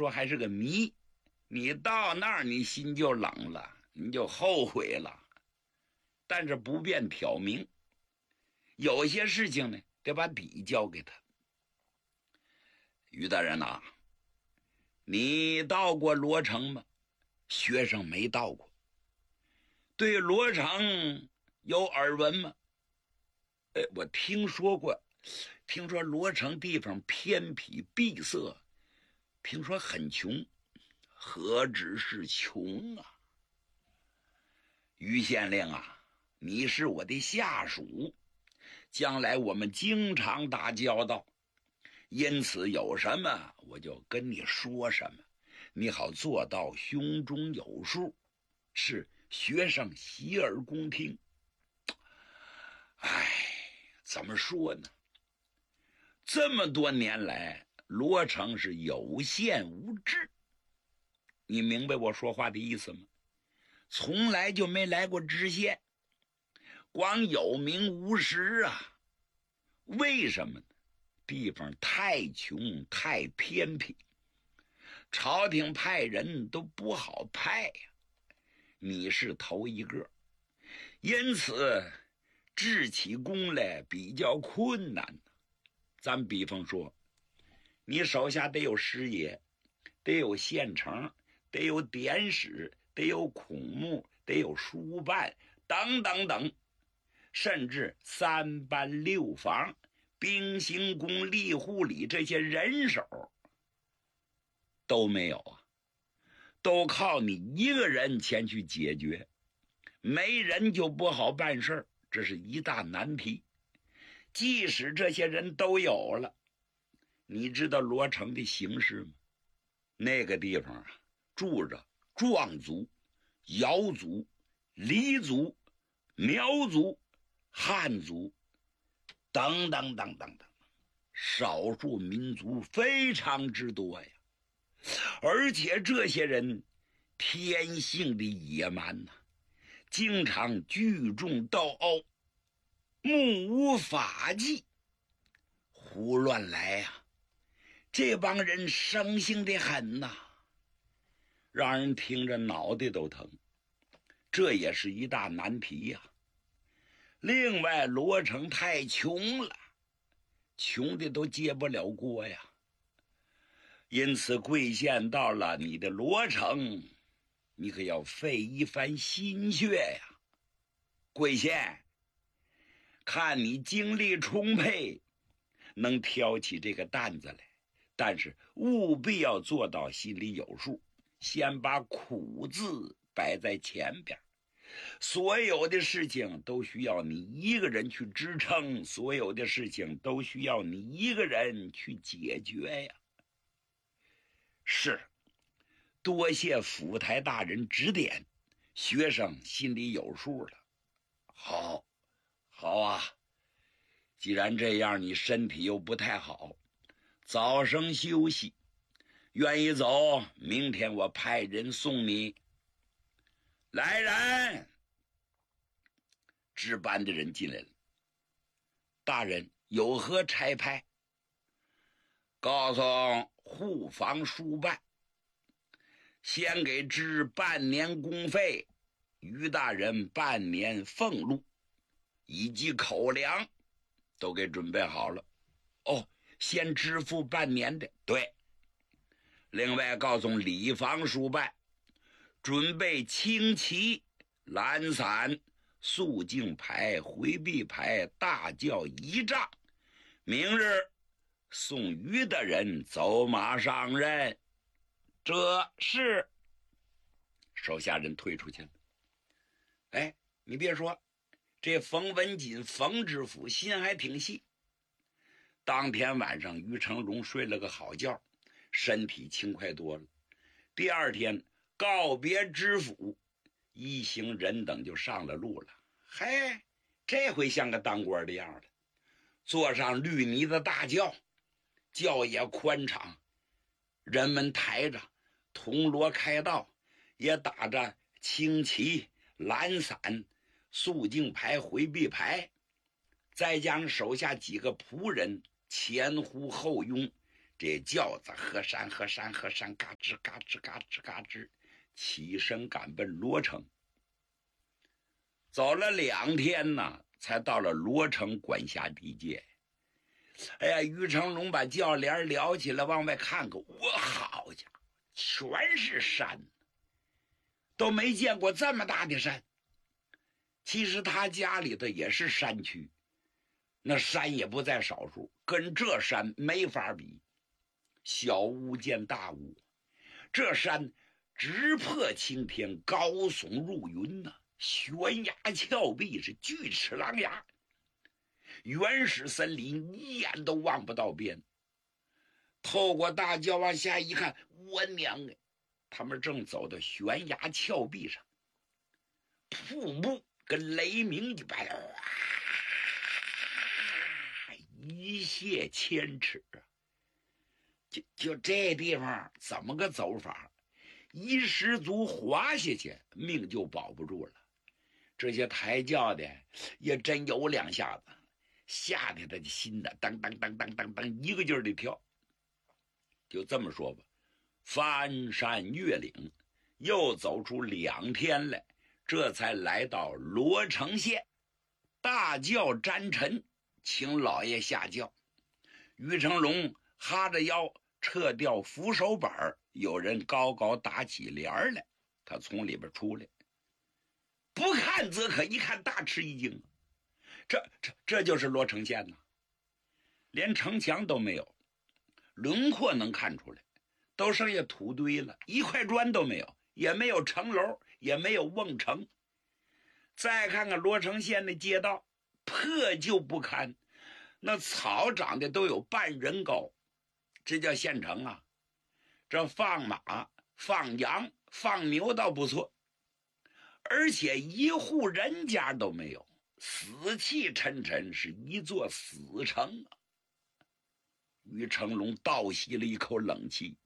说还是个谜。你到那儿你心就冷了，你就后悔了。但是不便挑明，有些事情呢得把底交给他。于大人呐，你到过罗城吗？学生没到过。对罗城有耳闻吗？我听说过，听说罗城地方偏僻闭塞，听说很穷。何止是穷啊！于县令啊，你是我的下属，将来我们经常打交道，因此有什么我就跟你说什么，你好做到胸中有数，是学生洗耳恭听。哎，怎么说呢？这么多年来，罗城是有县无治，你明白我说话的意思吗？从来就没来过知县，光有名无实啊。为什么呢？地方太穷太偏僻，朝廷派人都不好派呀。你是头一个，因此治起功来比较困难。咱比方说，你手下得有师爷，得有县丞，得有典史，得有孔目，得有书办，等等等，甚至三班六房、兵刑工、吏户礼这些人手都没有啊，都靠你一个人前去解决。没人就不好办事，这是一大难题。即使这些人都有了，你知道罗城的形势吗？那个地方啊，住着壮族、瑶族、黎族、苗族、汉族等等等等等，少数民族非常之多呀。而且这些人天性的野蛮呐，经常聚众斗殴，目无法纪，胡乱来呀。这帮人生性的很呐，让人听着脑袋都疼，这也是一大难题呀。另外，罗城太穷了，穷的都接不了锅呀。因此贵县到了你的罗城，你可要费一番心血呀。贵县看你精力充沛，能挑起这个担子来，但是务必要做到心里有数，先把苦字摆在前边。所有的事情都需要你一个人去支撑，所有的事情都需要你一个人去解决呀。是，多谢府台大人指点，学生心里有数了。好，好啊，既然这样，你身体又不太好，早生休息，愿意走，明天我派人送你。来人！值班的人进来了。大人有何差派？告诉护房书办，先给支半年工费，于大人半年俸禄以及口粮都给准备好了。哦，先支付半年的，对。另外告诉礼房书办，准备轻旗、蓝伞、肃静牌、回避牌、大轿仪仗，明日送于的人走马上任。这是。手下人退出去了。哎，你别说，这冯文锦冯知府心还挺细。当天晚上于成龙睡了个好觉，身体轻快多了。第二天告别知府，一行人等就上了路了。嘿，这回像个当官的样了，坐上绿泥的大轿，轿也宽敞，人们抬着铜锣开道，也打着轻旗、蓝伞、肃静牌、回避牌，再加上手下几个仆人前呼后拥， 这轿子河山，嘎吱嘎吱嘎吱嘎吱，起身赶奔罗城。走了2天呢，才到了罗城管辖地界。哎呀，于成龙把轿帘撩起来，往外看看，我好家伙，全是山，都没见过这么大的山。其实他家里头也是山区，那山也不在少数，跟这山没法比。小巫见大巫，这山直破青天，高耸入云呐，悬崖峭壁是巨齿狼牙，原始森林一眼都望不到边。透过大轿往下一看，我娘哎，他们正走到悬崖峭壁上，瀑布跟雷鸣一般，一泻千尺啊！就这地方怎么个走法？一失足滑下去，命就保不住了。这些抬轿的也真有2下子，吓得他的心呢，当当当当当当，一个劲儿的跳。就这么说吧，翻山越岭，又走出2天来，这才来到罗城县。大轿沾尘，请老爷下轿。于成龙哈着腰撤掉扶手板，有人高高打起帘来，他从里边出来，不看则可，一看大吃一惊。这就是罗城县呐，连城墙都没有，轮廓能看出来，都剩下土堆了，一块砖都没有，也没有城楼，也没有瓮城。再看看罗城县的街道，破旧不堪，那草长得都有半人高，这叫县城啊。这放马放羊放牛倒不错，而且一户人家都没有，死气沉沉，是一座死城啊。于成龙倒吸了一口冷气，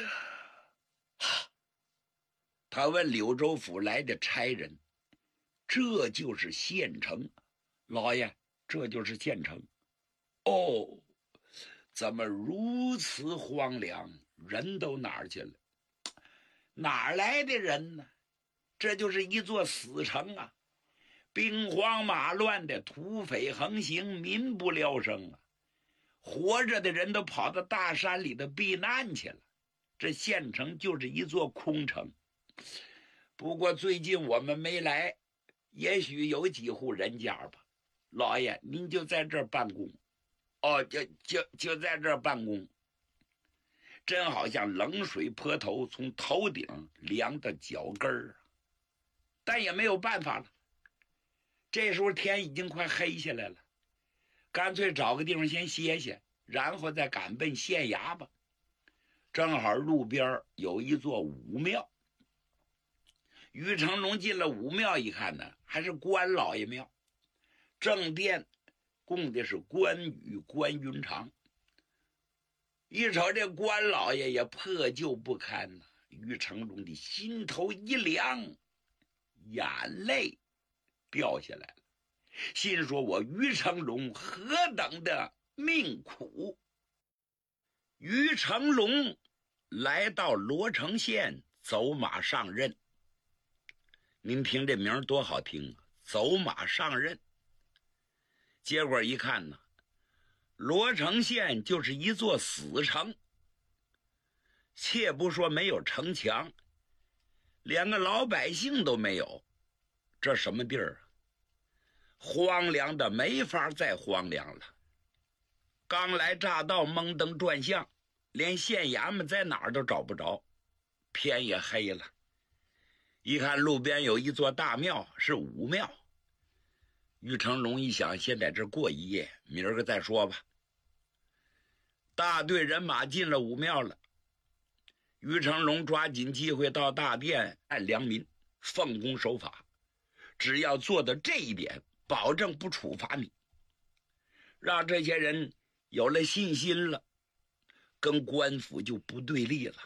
他问柳州府来的差人，这就是县城？老爷，这就是县城。哦，怎么如此荒凉？人都哪儿去了？哪儿来的人呢？这就是一座死城啊！兵荒马乱的，土匪横行，民不聊生啊！活着的人都跑到大山里头避难去了。这县城就是一座空城。不过最近我们没来，也许有几户人家吧。老爷，您就在这儿办公。哦，就在这儿办公。真好像冷水泼头，从头顶凉到脚跟儿。但也没有办法了，这时候天已经快黑下来了，干脆找个地方先歇歇，然后再赶奔县衙吧。正好路边有一座武庙。于成龙进了武庙一看呢，还是关老爷庙，正殿供的是关羽、关云长。一瞅这关老爷也破旧不堪呐，于成龙的心头一凉，眼泪掉下来了，心说我于成龙何等的命苦。于成龙来到罗城县，走马上任。您听这名多好听啊，走马上任。结果一看呢，罗城县就是一座死城，且不说没有城墙，连个老百姓都没有，这什么地儿啊？荒凉的没法再荒凉了。刚来乍到，蒙灯转向，连县衙门在哪儿都找不着，天也黑了。一看路边有一座大庙，是武庙。于成龙一想，先在这儿过一夜，明儿个再说吧。大队人马进了武庙了，于成龙抓紧机会到大殿按良民，奉公守法，只要做到这一点，保证不处罚你。让这些人有了信心了，跟官府就不对立了。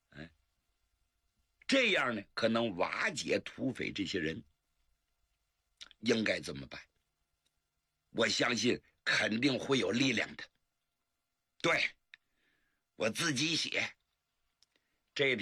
这样呢，可能瓦解土匪这些人。应该怎么办？我相信肯定会有力量的。对， 我自己写。这